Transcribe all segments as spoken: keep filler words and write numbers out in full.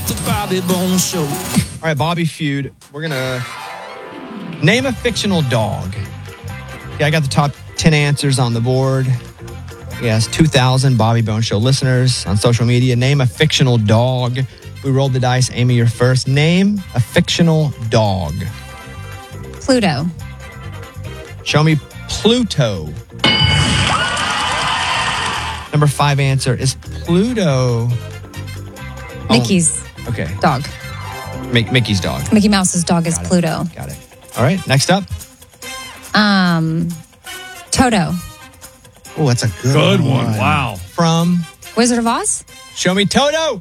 The Bobby Bones Show. All right, Bobby Feud. We're going to name a fictional dog. Yeah, I got the top ten answers on the board. Yes, two thousand Bobby Bones Show listeners on social media. Name a fictional dog. We rolled the dice. Amy, you're first. Name a fictional dog. Pluto. Show me Pluto. Number five answer is Pluto. Mickey's oh, okay. dog. Mick, Mickey's dog. Mickey Mouse's dog is Got it. Pluto. Got it. All right, next up. Um, Toto. Oh, that's a good, Good one. one. Wow. From Wizard of Oz? Show me Toto.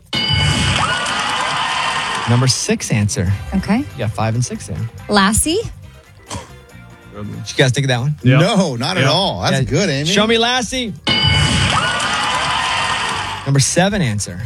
Number six answer. Okay. You got five and six there. Lassie? Did you guys think of that one? Yep. No, not at Yep. all. That's Yeah. good, Amy. Show me Lassie. Number seven answer.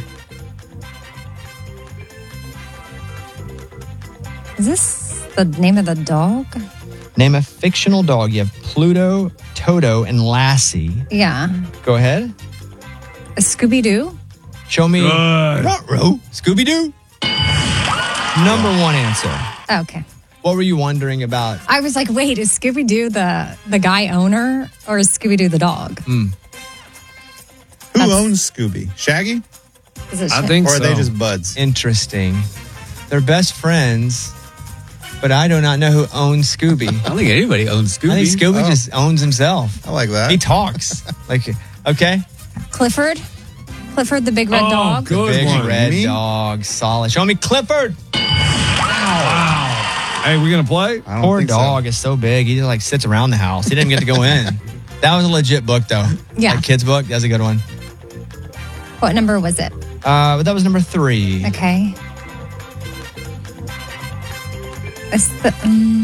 Is this the name of the dog? Name a fictional dog. You have Pluto, Toto, and Lassie. Yeah. Go ahead. A Scooby-Doo? Show me Good. Ruh-roh. Scooby-Doo. Number one answer. Okay. What were you wondering about? I was like, wait, is Scooby-Doo the, the guy owner or is Scooby-Doo the dog? Mm. Who That's- owns Scooby? Shaggy? Is it I Sha- think Or are so. they just buds? Interesting. They're best friends, but I do not know who owns Scooby. I don't think anybody owns Scooby. I think Scooby Oh. just owns himself. I like that. He talks. Like, okay. Clifford? Clifford the big red Oh, dog? good. Big one. red Me? dog. Solid. Show me Clifford. Wow. Hey, we going to play? I don't Poor think dog is so big. He just like sits around the house. He didn't get to go in. That was a legit book, though. Yeah. That kid's book. That's a good one. What number was it? Uh, but that was number three. Okay. It's the, um,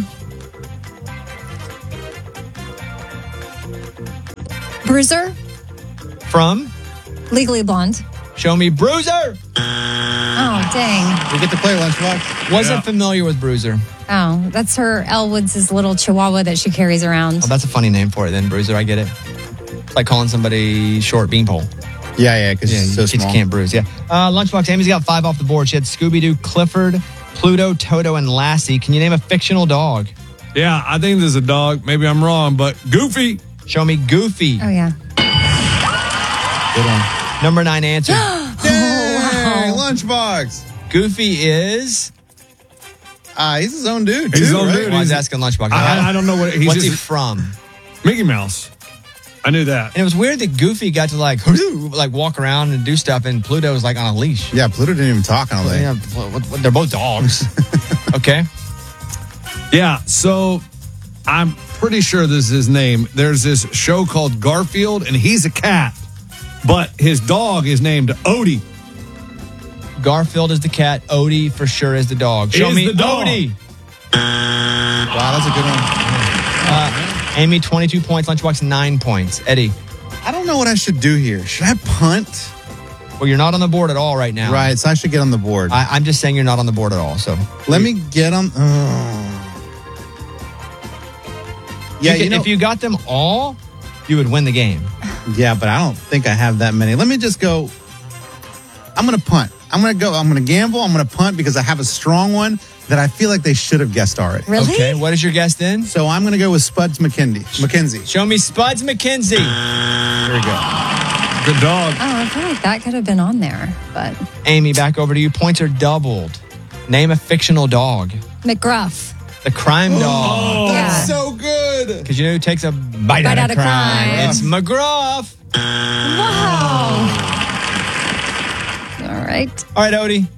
Bruiser? From Legally Blonde. Show me Bruiser. Oh, dang. We get to play Lunchbox. Wasn't Yeah. familiar with Bruiser. Oh, that's her Elwood's little chihuahua that she carries around. Oh, that's a funny name for it then, Bruiser. I get it. It's like calling somebody short beanpole. Yeah, yeah, because Yeah, it's so kids small. can't bruise. Yeah. Uh, Lunchbox, Amy's got five off the board. She had Scooby-Doo, Clifford, Pluto, Toto, and Lassie. Can you name a fictional dog? Yeah, I think there's a dog. Maybe I'm wrong, but Goofy. Show me Goofy. Oh, yeah. Good one. Number nine answer. Dang, Lunchbox. Goofy is... Ah, he's his own dude, He's his too, own right? dude. Well, I was He's- asking Lunchbox. I, I don't know what he's What's he just from? Mickey Mouse. I knew that. And it was weird that Goofy got to like like walk around and do stuff, and Pluto was like on a leash. Yeah, Pluto didn't even talk all day. Yeah, well, what- what- they're both dogs. Okay. Yeah, so I'm pretty sure this is his name. There's this show called Garfield, and he's a cat, but his dog is named Odie. Garfield is the cat. Odie for sure is the dog. Show Is me the dog. Odie. Wow, that's a good one. Uh, Amy, twenty-two points. Lunchbox, nine points. Eddie, I don't know what I should do here. Should I punt? well, you're not on the board at all right now. Right, so I should get on the board. I, I'm just saying you're not on the board at all. So Let me get on. Oh. Yeah, you you could- know. if you got them all, you would win the game. Yeah, but I don't think I have that many. Let me just go. I'm going to punt. I'm going to go. I'm going to gamble. I'm going to punt because I have a strong one that I feel like they should have guessed already. Really? Okay, what is your guess then? So I'm going to go with Spuds McKinsey. McKenzie. Show me Spuds McKenzie. There we go. Good dog. Oh, I feel like that could have been on there, but Amy, back over to you. Points are doubled. Name a fictional dog. McGruff. The crime dog. Oh, Yeah. That's so good. Because you know who takes a bite, out, of crime? It's McGruff. Wow. All right. All right, Odie.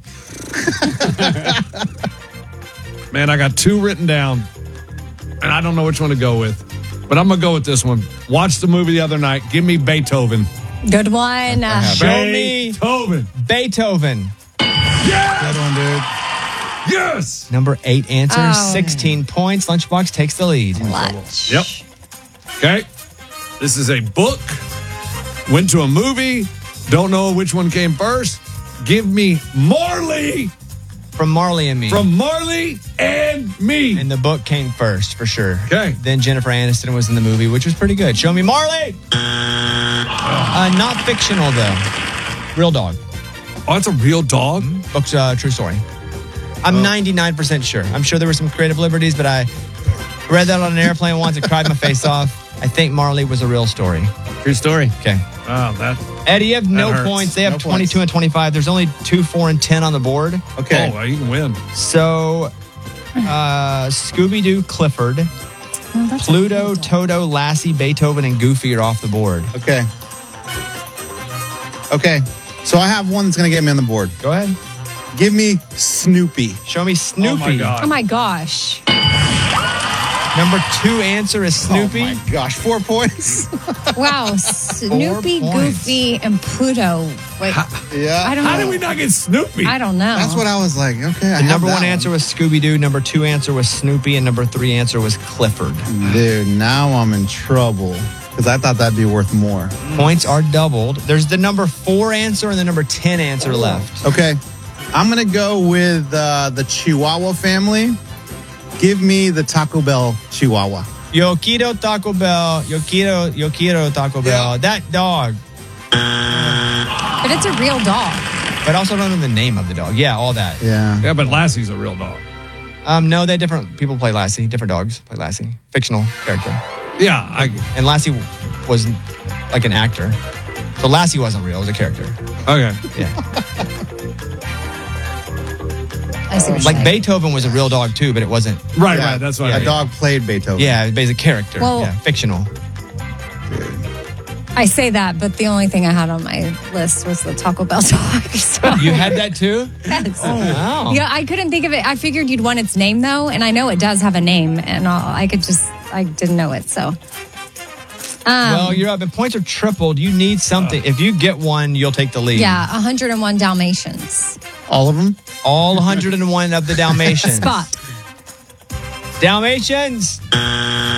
Man, I got two written down, and I don't know which one to go with. But I'm going to go with this one. Watched the movie the other night. Give me Beethoven. Good one. Uh, Show me Beethoven. Beethoven. Good one, dude. Yes. Number eight answer, Oh. sixteen points. Lunchbox takes the lead. clutch. Yep. Okay. This is a book. Went to a movie. Don't know which one came first. Give me Marley From Marley and Me. from Marley and Me. And the book came first, for sure. Okay. Then Jennifer Aniston was in the movie, which was pretty good. Show me Marley. Uh, not fictional, though. Real dog. Oh, it's a real dog? Book's uh, true story. I'm ninety-nine percent sure. I'm sure there were some creative liberties, but I read that on an airplane once. It cried my face off. I think Marley was a real story. True story. Okay. Oh, that. Eddie, you have no hurts. points. They have No twenty-two points. and twenty-five. There's only two, four, and ten on the board. Okay. Oh, you can win. So, uh, Scooby-Doo, Clifford, Oh, that's a Pluto, cool dog. Toto, Lassie, Beethoven, and Goofy are off the board. Okay. Okay. So I have one that's going to get me on the board. Go ahead. Give me Snoopy. Show me Snoopy. Oh, my God. Oh my gosh. Number two answer is Snoopy. Oh my gosh, four points. Wow. Snoopy, points. Goofy, and Pluto. Wait, Yeah. I don't How know. did we not get Snoopy? I don't know. That's what I was like. Okay. I The have number that one answer was Scooby-Doo. Number two answer was Snoopy. And number three answer was Clifford. Dude, now I'm in trouble because I thought that'd be worth more. Points are doubled. There's the number four answer and the number ten answer left. Okay. I'm going to go with uh, the Chihuahua family. Give me the Taco Bell Chihuahua. Yo quiero Taco Bell. Yo quiero, yo quiero Taco Bell. Yeah. That dog. But it's a real dog. But also don't know the name of the dog. Yeah, all that. Yeah. Yeah, but Lassie's a real dog. Um, no, they different people play Lassie. Different dogs play Lassie. Fictional character. Yeah, I, And Lassie was like an actor. So Lassie wasn't real. It was a character. okay. Yeah. I see what you're Like saying. Beethoven was a real dog too, but it wasn't. Right, Yeah. right. That's what Yeah, I A mean. dog played Beethoven. Yeah, it was a character. Well- yeah, fictional. I say that, but the only thing I had on my list was the Taco Bell dog. So. You had that too? Yes. Wow. Yeah, I couldn't think of it. I figured you'd want its name though, and I know it does have a name, and all, I could just I didn't know it. So, um, Well, you're up. If points are tripled, you need something. If you get one, you'll take the lead. yeah, one hundred one Dalmatians. All of them? All one hundred one of the Dalmatians. Spot. Dalmatians.